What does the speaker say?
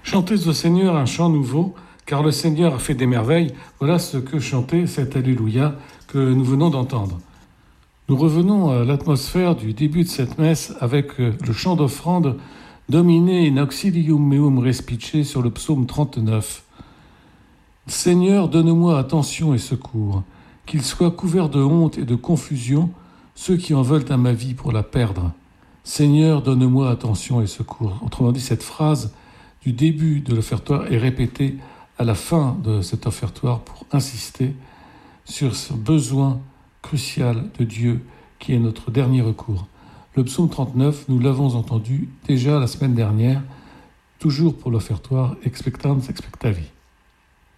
Chantez au Seigneur un chant nouveau, car le Seigneur a fait des merveilles. Voilà ce que chantait cet Alléluia que nous venons d'entendre. Nous revenons à l'atmosphère du début de cette messe avec le chant d'offrande Domine in auxilium meum respice sur le psaume 39. Seigneur, donne-moi attention et secours, qu'ils soient couverts de honte et de confusion ceux qui en veulent à ma vie pour la perdre. Seigneur, donne-moi attention et secours. Autrement dit, cette phrase du début de l'offertoire est répétée à la fin de cet offertoire pour insister sur ce besoin crucial de Dieu qui est notre dernier recours. Le psaume 39, nous l'avons entendu déjà la semaine dernière, toujours pour l'offertoire Expectans Expectavi.